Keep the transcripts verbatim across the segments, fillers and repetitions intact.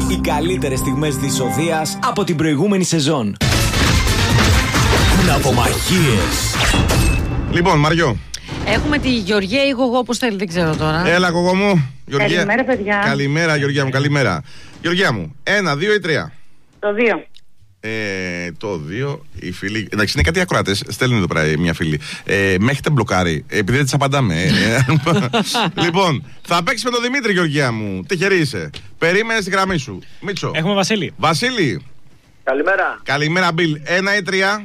Οι καλύτερες στιγμές της Οδείας από την προηγούμενη σεζόν. Ναυμαγίες. Λοιπόν, Μαριό. Έχουμε τη Γεωργία ή Γογό, όπως θέλει, δεν ξέρω τώρα. Έλα, Γογό μου. Γεωργία. Καλημέρα, παιδιά. Καλημέρα, Γεωργία μου, καλημέρα. Γεωργία μου, ένα, δύο ή τρία. Το δύο. Ε, το δύο, οι φίλοι. Εντάξει, είναι κάτι ακροατές. Στέλνουν εδώ πέρα μια φίλη. Ε, με έχετε μπλοκάρει, επειδή δεν τις απαντάμε. Λοιπόν, θα παίξεις με τον Δημήτρη, Γεωργία μου. Τυχερή είσαι. Περίμενε στη γραμμή σου. Μίτσο. Έχουμε Βασίλη. Βασίλη. Καλημέρα. Καλημέρα, Μπιλ. Ένα ή τρία.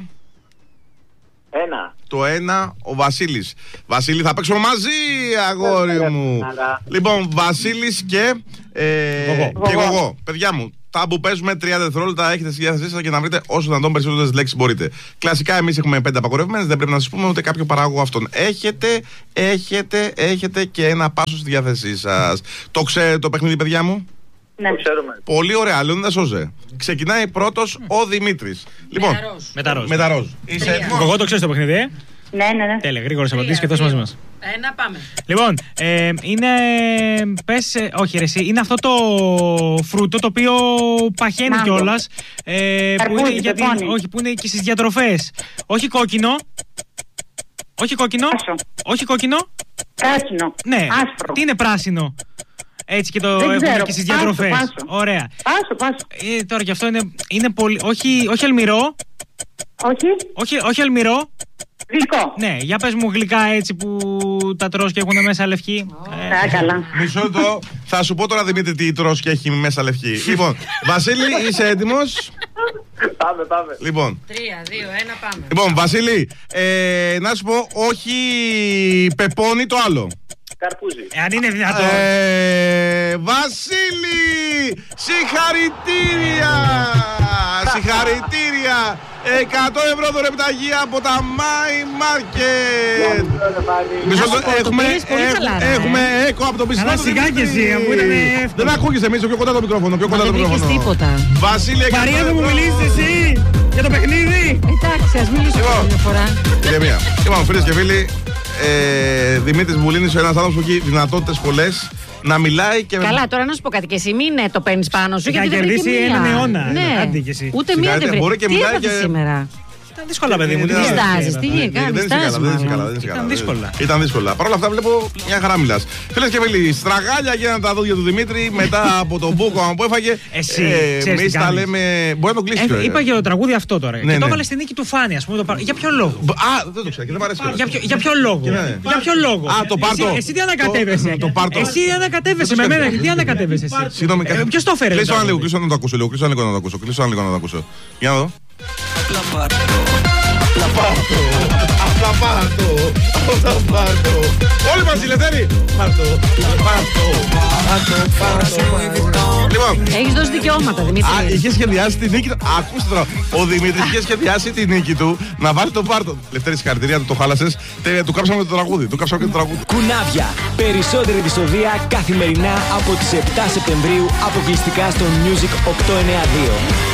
Ένα. Το ένα, ο Βασίλης. Βασίλη, θα παίξουμε μαζί, αγόρι μου. Λοιπόν, Βασίλης και. Ε, και εγώ. Παιδιά μου, τα που παίζουμε τρία δευτερόλεπτα έχετε στη διάθεσή σας και να βρείτε όσο δυνατόν περισσότερες λέξεις μπορείτε. Κλασικά, εμείς έχουμε πέντε απαγορευμένες, δεν πρέπει να σας πούμε ούτε κάποιο παράγωγο αυτόν. Έχετε, έχετε, έχετε και ένα πάσο στη διάθεσή σας. Το ξέρετε το παιχνίδι, παιδιά μου? Ναι. Το ξέρουμε. Πολύ ωραία, Λεωνίδας Όζε. Ξεκινάει πρώτος ο Δημήτρης. Λοιπόν, Με τα ροζ. με τα ροζ. Είσαι έτοιμος? Εγώ το ξέρω το παιχνίδι, ε. Ναι, ναι, ναι. Τέλεια, γρήγορες απαντήσεις και τόσο μαζί μας. Ένα, πάμε. Λοιπόν, ε, είναι. Πες, ε, όχι, ρε, εσύ, είναι αυτό το φρούτο το οποίο παχαίνει Μάγκο. κιόλας. Ε, που Καρπούζι, είναι, γιατί, πεπόνι. όχι, που είναι και στις διατροφές. Όχι κόκκινο. Όχι κόκκινο. Άσο. Όχι κόκκινο. Πράσινο. Ναι. Άσπρο. Τι είναι πράσινο? Έτσι και το Δεν έχουμε ξέρω. και στις Πάσο, διατροφές. πάσο. Ωραία. Πάσο, πάσο. Ε, τώρα και αυτό είναι, είναι πολύ. Όχι, όχι αλμυρό. Όχι. Όχι, όχι αλμυρό. Γλυκό. Ναι, για πες μου γλυκά έτσι που τα τρως και έχουν μέσα λευκή. Α, καλά. Μισό λεπτό. Θα σου πω τώρα, Δημήτρη, τι τρως και έχει μέσα λευκή. Λοιπόν, Βασίλη, είσαι έτοιμος? Πάμε, πάμε. Λοιπόν, Τρία, δύο, ένα, πάμε. λοιπόν, Βασίλη, ε, να σου πω, όχι πεπόνι το άλλο. Καρπούζι. Εάν είναι δυνατόν. Ε, Βασίλη, συγχαρητήρια! Συγχαρητήρια! εκατό ευρώ δωρεπιταγή από τα My Market. Μισό λεπτό, το έχουμε, πήρες πολύ έχ- καλά, ρε. έχουμε έκο από το πισινό. Καλά, του σιγά Δημήτρη. και εσύ, αφού ήταν εύκολο. Δεν ακούγεσαι, εμείς πιο κοντά το μικρόφωνο. Πιο κοντά Δεν το βρήκες μικρόφωνο. τίποτα. Βασίλη, εκατό Μαρία, δεν μου ευρώ. μιλήσεις εσύ για το παιχνίδι. Εντάξει, ας μιλήσουμε Λοιπόν. μια φορά. Ηρεμία. Λοιπόν, φίλες και φίλοι, ε, Δημήτρης Βουλίνης, ένας άνθρωπος που έχει δυνατότητες πολλές να μιλάει και. Καλά, τώρα να σου πω κάτι και εσύ, μην ε, το παίρνεις πάνω σου. Είχα γιατί δεν βρήκε κερδίσει μία. έναν αιώνα. Ναι. Άντε και εσύ. Ούτε μία δεν Συγχαρητήρια. Μπορεί βρήκε. και Τι μιλάει έπαθες και- σήμερα? Ήταν δύσκολα, παιδί μου. Τι τι στάζεις, στάζεις, τι έπαθα. γίνεται? Δεν Κάνεις είσαι καλά, στάση, δεν είσαι μάλλον. καλά, δεν είσαι Ήταν καλά. δύσκολα. Ήταν δύσκολα. Παρ' όλα αυτά βλέπω μια χαρά μιλάς. Φίλες και φίλοι, στραγάλια γίνανε τα δόντια του Δημήτρη μετά από τον μπούκο που έφαγε. Εσύ, Ε, ξέρεις τι εμείς τα κάνεις. λέμε. Μπορεί να το κλείσει. Ε, Είπα για το τραγούδι αυτό τώρα. Ναι, Και το ναι. έβαλε στη νίκη του Φάνη, ας πούμε. το πα- Για ποιο λόγο? Α, δεν το ξέρω και δεν μ' αρέσει. Για ποιο, για ποιο λόγο? Ναι. Για ποιο λόγο? Α, το πάρτο. Εσύ, εσύ τι ανακατεύεσαι? Το- το πάρτο. Εσύ ανακατεύεσαι Δεν με το μένα. ξέρω. Τι ανακατεύεσαι εσύ? Συγγνώμη, Ε, ποιος το έφερε? Κλείσω το ένα λίγο, τραγούδι? κλείσω να το ακούσω λίγο. Κλείσω ένα λίγο να το ακούσω. Κλείσω ένα λίγο να το ακούσω. Για να δω. Απλά πάρτο. Απλά πάρτο. Απλά πάρτο. Όλοι μαζί, Λευτέρη. Πάρτο. Πάρτο. Πάρτο. Πάρτο. Λοιπόν. Έχεις δώσει δικαιώματα, Α, Δημήτρη. είχε σχεδιάσει τη νίκη του. Ακούστε τώρα. Ο Δημήτρης είχε σχεδιάσει τη νίκη του να βάλει το πάρτο. Λευτέρη, συγχαρητήρια, του το χάλασες. Τε- Του κάψαμε το τραγούδι. Του κάψαμε και το τραγούδι. Κουνάβια. Περισσότερη δυσοδεία καθημερινά από τις επτά Σεπτεμβρίου αποκλειστικά στο Music οκτακόσια ενενήντα δύο.